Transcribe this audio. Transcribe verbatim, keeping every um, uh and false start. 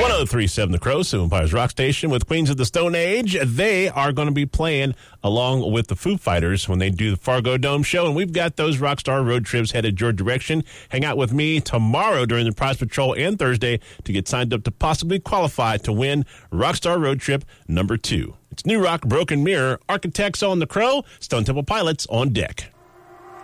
one oh three point seven The Crow, Sioux Empire's rock station with Queens of the Stone Age. They are going to be playing along with the Foo Fighters when they do the Fargo Dome show, and we've got those Rockstar road trips headed your direction. Hang out with me tomorrow during the Prize Patrol and Thursday to get signed up to possibly qualify to win Rockstar Road Trip number two. It's New Rock, Broken Mirror, Architects on the Crow, Stone Temple Pilots on deck.